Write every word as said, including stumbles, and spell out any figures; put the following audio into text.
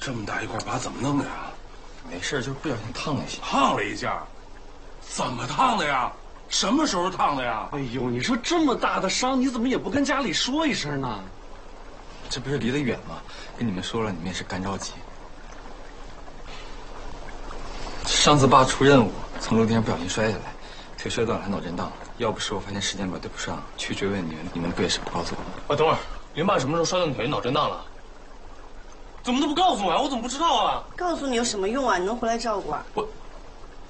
这么大一块疤怎么弄的呀？ 没事，就是不小心烫了一下。 烫了一下，怎么烫的呀？什么时候烫的呀？ 哎呦，你说这么大的伤，你怎么也不跟家里说一声呢？ 这不是离得远吗？跟你们说了，你们也是干着急。上次爸出任务，从楼梯上不小心摔下来，腿摔断了，还脑震荡。要不是我发现时间表对不上，去追问你们，你们不也是不告诉我？ 啊，等会儿，林爸什么时候摔断腿、脑震荡了？怎么都不告诉我呀？我怎么不知道啊？ 告诉你有什么用啊？你能回来照顾啊？ 我